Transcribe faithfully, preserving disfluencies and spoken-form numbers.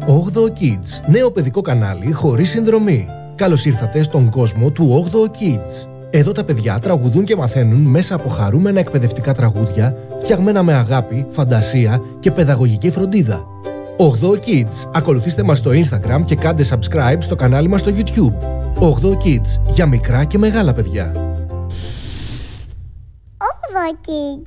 όγδοο Kids, νέο παιδικό κανάλι χωρίς συνδρομή. Καλώς ήρθατε στον κόσμο του όγδοο Kids. Εδώ τα παιδιά τραγουδούν και μαθαίνουν μέσα από χαρούμενα εκπαιδευτικά τραγούδια, φτιαγμένα με αγάπη, φαντασία και παιδαγωγική φροντίδα. όγδοο Kids. Ακολουθήστε μας στο Instagram και κάντε subscribe στο κανάλι μας στο YouTube. όγδοο Kids, για μικρά και μεγάλα παιδιά. όγδοο Kids.